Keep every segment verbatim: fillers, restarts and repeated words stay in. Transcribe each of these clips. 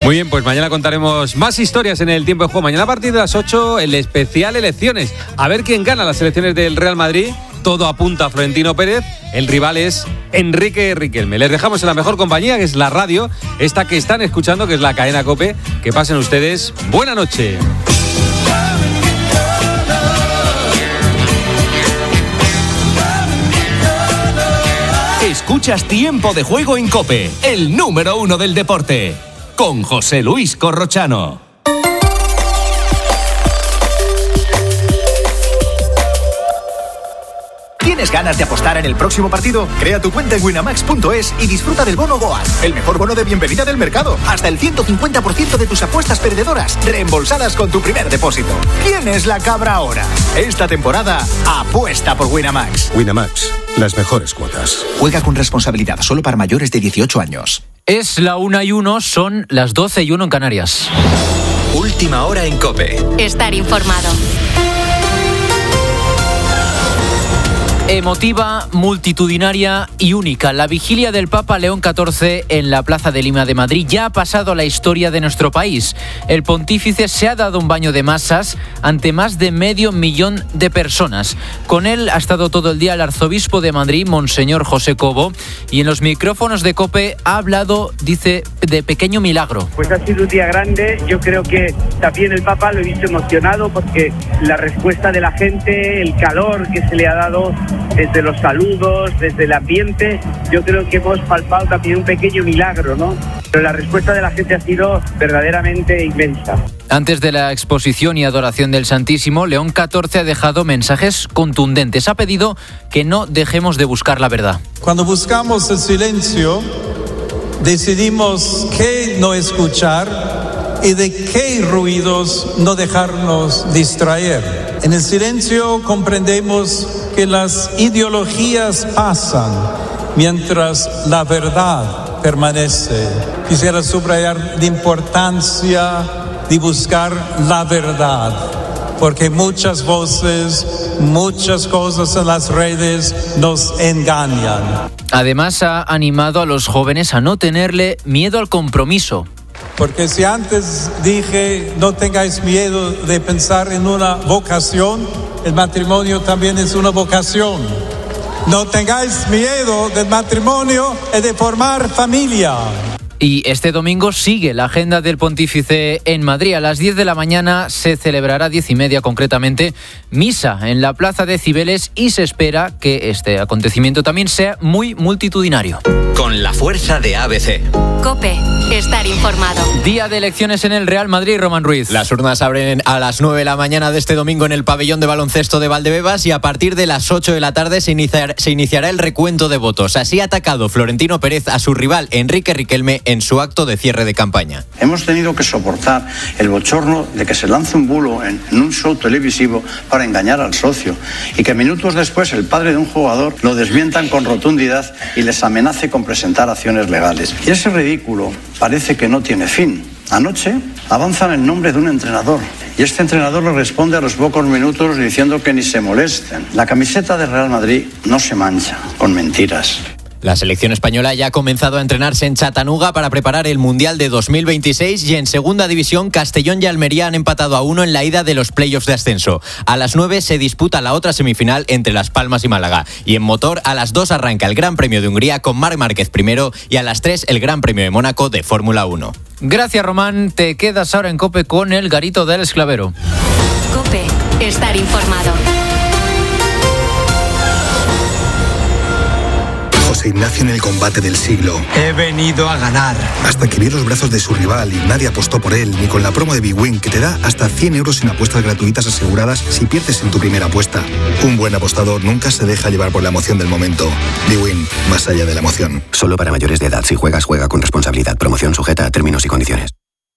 Muy bien, pues mañana contaremos más historias en el tiempo de juego. Mañana a partir de las ocho, el especial elecciones. A ver quién gana las elecciones del Real Madrid. Todo apunta a Florentino Pérez. El rival es Enrique Riquelme. Les dejamos en la mejor compañía, que es la radio, esta que están escuchando, que es la cadena COPE. Que pasen ustedes buena noche. Escuchas Tiempo de Juego en COPE, el número uno del deporte, con José Luis Corrochano. ¿Tienes ganas de apostar en el próximo partido? Crea tu cuenta en winamax punto es y disfruta del bono Goal, el mejor bono de bienvenida del mercado. Hasta el ciento cincuenta por ciento de tus apuestas perdedoras reembolsadas con tu primer depósito. ¿Quién es la cabra ahora? Esta temporada, apuesta por Winamax. Winamax, las mejores cuotas. Juega con responsabilidad, solo para mayores de dieciocho años. Es la una y uno, son las doce y uno en Canarias. Última hora en COPE. Estar informado. Emotiva, multitudinaria y única. La vigilia del Papa León catorce en la Plaza de Lima de Madrid ya ha pasado a la historia de nuestro país. El pontífice se ha dado un baño de masas ante más de medio millón de personas. Con él ha estado todo el día el arzobispo de Madrid, Monseñor José Cobo, y en los micrófonos de COPE ha hablado, dice, de pequeño milagro. Pues ha sido un día grande. Yo creo que también el Papa lo he visto emocionado porque la respuesta de la gente, el calor que se le ha dado desde los saludos, desde el ambiente, yo creo que hemos palpado también un pequeño milagro, ¿no? Pero la respuesta de la gente ha sido verdaderamente inmensa. Antes de la exposición y adoración del Santísimo, León catorce ha dejado mensajes contundentes. Ha pedido que no dejemos de buscar la verdad. Cuando buscamos el silencio, decidimos qué no escuchar y de qué ruidos no dejarnos distraer. En el silencio comprendemos que las ideologías pasan mientras la verdad permanece. Quisiera subrayar la importancia de buscar la verdad, porque muchas voces, muchas cosas en las redes nos engañan. Además, ha animado a los jóvenes a no tenerle miedo al compromiso. Porque si antes dije no tengáis miedo de pensar en una vocación, el matrimonio también es una vocación. No tengáis miedo del matrimonio y de formar familia. Y este domingo sigue la agenda del pontífice en Madrid. A las diez de la mañana se celebrará, diez y media concretamente, misa en la Plaza de Cibeles y se espera que este acontecimiento también sea muy multitudinario. Con la fuerza de A B C. COPE, estar informado. Día de elecciones en el Real Madrid, Román Ruiz. Las urnas abren a las nueve de la mañana de este domingo en el pabellón de baloncesto de Valdebebas y a partir de las ocho de la tarde se, iniciar, se iniciará el recuento de votos. Así ha atacado Florentino Pérez a su rival Enrique Riquelme en su acto de cierre de campaña. Hemos tenido que soportar el bochorno de que se lance un bulo en, en un show televisivo para engañar al socio y que minutos después el padre de un jugador lo desmientan con rotundidad y les amenace con presentar acciones legales. Y ese ridículo parece que no tiene fin. Anoche avanzan el nombre de un entrenador y este entrenador le responde a los pocos minutos diciendo que ni se molesten. La camiseta de Real Madrid no se mancha con mentiras. La selección española ya ha comenzado a entrenarse en Chattanooga para preparar el Mundial de dos mil veintiséis y en Segunda División Castellón y Almería han empatado a uno en la ida de los playoffs de ascenso. A las nueve se disputa la otra semifinal entre Las Palmas y Málaga. Y en motor a las dos arranca el Gran Premio de Hungría con Marc Márquez primero y a las tres el Gran Premio de Mónaco de Fórmula uno. Gracias, Román. Te quedas ahora en COPE con el Garito del Esclavero. COPE, estar informado. José Ignacio en el combate del siglo. He venido a ganar. Hasta que vio los brazos de su rival y nadie apostó por él, ni con la promo de Big Win, que te da hasta cien euros en apuestas gratuitas aseguradas si pierdes en tu primera apuesta. Un buen apostador nunca se deja llevar por la emoción del momento. Big Win, más allá de la emoción. Solo para mayores de edad. Si juegas, juega con responsabilidad. Promoción sujeta a términos y condiciones.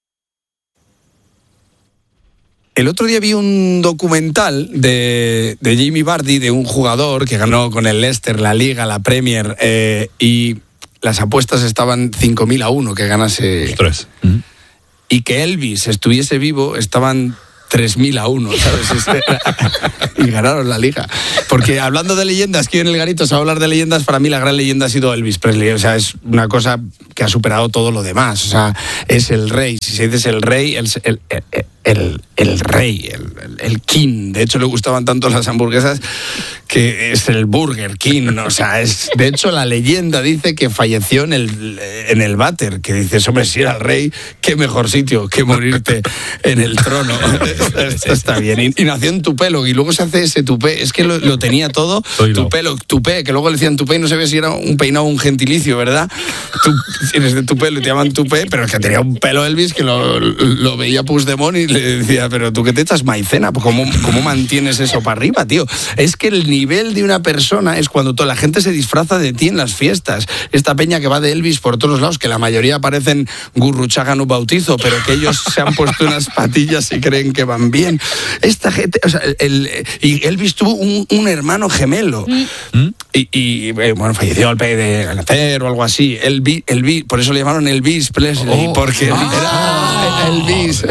El otro día vi un documental de, de Jamie Vardy, de un jugador que ganó con el Leicester la Liga, la Premier, eh, y las apuestas estaban cinco mil a uno que ganase. Ostras. Y que Elvis estuviese vivo estaban tres mil a uno, ¿sabes? Y ganaron la liga. Porque hablando de leyendas, que en el Garito se va a hablar de leyendas, para mí la gran leyenda ha sido Elvis Presley. O sea, es una cosa que ha superado todo lo demás. O sea, es el rey. Si se dice el rey, el, el, el, el, el rey, el, el, el king. De hecho, le gustaban tanto las hamburguesas que es el Burger King. O sea, es, de hecho, la leyenda dice que falleció en el, en el váter. Que dices, hombre, si era el rey, qué mejor sitio que morirte en el trono. Esto está bien. Y, y nació en Tupelo, y luego se hace ese tupé. Es que lo, lo tenía todo. Tupelo, tupé, que luego le decían tupé y no sabía si era un peinado o un gentilicio, ¿verdad? Tú eres de Tupelo y te llaman tupé, pero es que tenía un pelo Elvis que lo, lo veía Puigdemont y le decía, pero tú que te echas maicena, ¿cómo, cómo mantienes eso para arriba, tío? Es que el nivel de una persona es cuando toda la gente se disfraza de ti en las fiestas. Esta peña que va de Elvis por todos lados, que la mayoría parecen Gurruchaga no bautizo, pero que ellos se han puesto unas patillas y creen que van bien. Esta gente, o sea, el, y Elvis tuvo un, un hermano gemelo. ¿Mm? Y, y bueno, falleció al de nacer o algo así. Elvis, Elvis, por eso le llamaron Elvis Presley, oh. porque ah. era Elvis.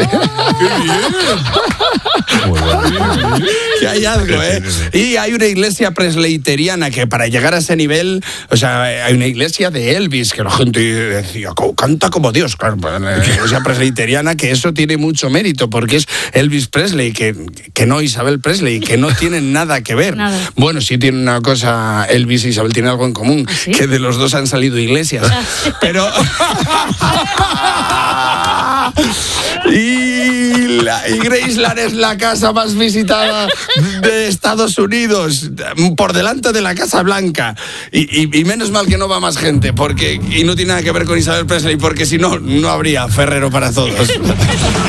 Que hay algo, ¿eh? Y hay una iglesia presleyteriana que para llegar a ese nivel, o sea, hay una iglesia de Elvis que la gente decía, canta como Dios. Claro, la iglesia presleyteriana, que eso tiene mucho mérito, porque es Elvis Presley, que, que no Isabel Presley, que no tienen nada que ver. Nada. Bueno, sí tienen una cosa, Elvis e Isabel tienen algo en común, ¿sí? Que de los dos han salido iglesias. Pero... Y, la, y Graceland es la casa más visitada de Estados Unidos, por delante de la Casa Blanca. Y, y, y menos mal que no va más gente, porque y no tiene nada que ver con Isabel Presley, porque si no, no habría Ferrero para todos.